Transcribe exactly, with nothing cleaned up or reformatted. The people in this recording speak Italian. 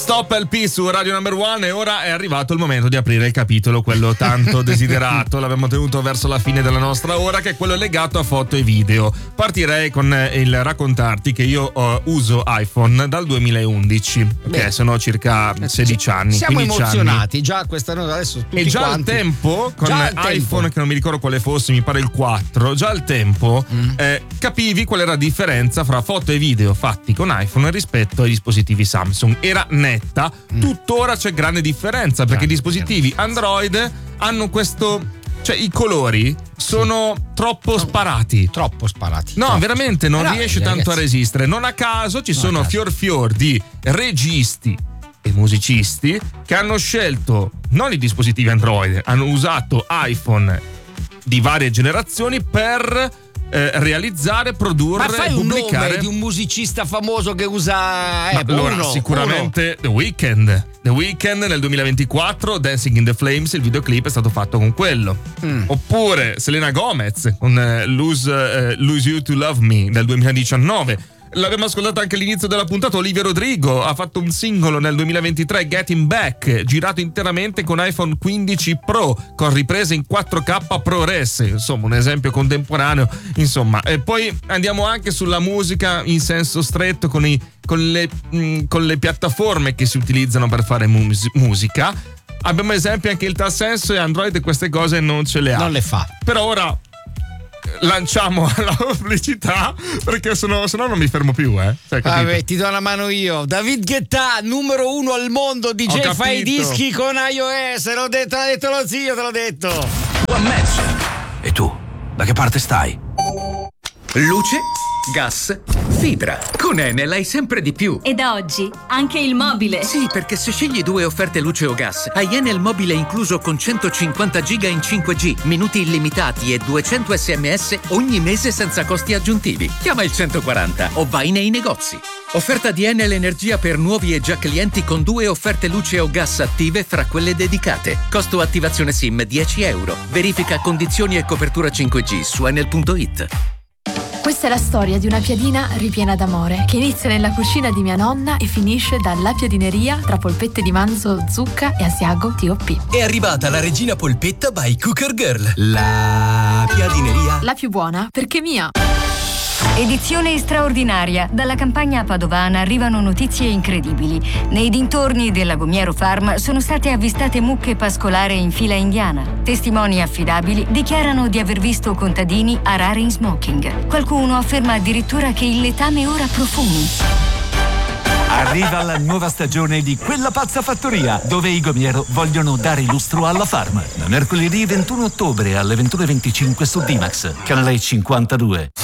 Stop L P su Radio Number One, e ora è arrivato il momento di aprire il capitolo, quello tanto desiderato. L'abbiamo tenuto verso la fine della nostra ora, che è quello legato a foto e video. Partirei con il raccontarti che io uh, uso iPhone dal duemilaundici, che okay, sono circa sedici anni. Siamo emozionati anni. già questa notte, adesso tutti e già quanti. al tempo con già iPhone tempo. Che non mi ricordo quale fosse, mi pare il quattro, già al tempo mm. eh, capivi qual era la differenza fra foto e video fatti con iPhone rispetto ai dispositivi Samsung. Era netta. mm. Tuttora c'è grande differenza, perché i dispositivi Android hanno questo, cioè i colori sono sì. troppo sparati. Troppo sparati. No, troppo. veramente non no, riesce ragazzi. tanto a resistere. Non a caso ci non sono fior fior di registi e musicisti che hanno scelto non i dispositivi Android, hanno usato iPhone di varie generazioni per Eh, realizzare, produrre, ma fai pubblicare. Un nome di un musicista famoso che usa Apple? Allora, uno, sicuramente uno. The Weeknd. The Weeknd nel duemilaventiquattro, Dancing in the Flames, il videoclip è stato fatto con quello. Mm. Oppure Selena Gomez con eh, Lose, eh, Lose You to Love Me nel duemiladiciannove. L'abbiamo ascoltato anche all'inizio della puntata. Olivia Rodrigo ha fatto un singolo nel duemilaventitré, Getting Back, girato interamente con iPhone quindici Pro, con riprese in quattro K ProRes, insomma un esempio contemporaneo. Insomma, e poi andiamo anche sulla musica in senso stretto, con, i, con, le, mh, con le piattaforme che si utilizzano per fare mus- musica. Abbiamo esempio anche il tal senso, e Android queste cose non ce le ha. Non le fa. Però ora lanciamo la pubblicità, perché se no, se no non mi fermo più, eh. Cioè, vabbè, ti do una mano io. David Guetta, numero uno al mondo, D J fa i dischi con iOS. L'ho detto, l'ha detto lo zio, te l'ho detto. Buon match. E tu, da che parte stai? Luce, gas, fibra. Con Enel hai sempre di più. E da oggi anche il mobile. Sì, perché se scegli due offerte luce o gas, hai Enel mobile incluso con centocinquanta giga in cinque G, minuti illimitati e duecento sms ogni mese senza costi aggiuntivi. Chiama il centoquaranta o vai nei negozi. Offerta di Enel Energia per nuovi e già clienti con due offerte luce o gas attive fra quelle dedicate. Costo attivazione SIM dieci euro. Verifica condizioni e copertura cinque G su enel punto it. Questa è la storia di una piadina ripiena d'amore, che inizia nella cucina di mia nonna e finisce dalla piadineria tra polpette di manzo, zucca e asiago T O P. È arrivata la regina polpetta by Cooker Girl. La piadineria. La più buona, perché mia. Edizione straordinaria. Dalla campagna padovana arrivano notizie incredibili. Nei dintorni del Lagomiero Farm sono state avvistate mucche pascolare in fila indiana. Testimoni affidabili dichiarano di aver visto contadini arare in smoking. Qualcuno afferma addirittura che il letame ora profumi. Arriva la nuova stagione di Quella pazza fattoria, dove i Gomiero vogliono dare lustro alla farm. Da mercoledì ventuno ottobre alle ventuno e venticinque su D-Max, canale cinquantadue.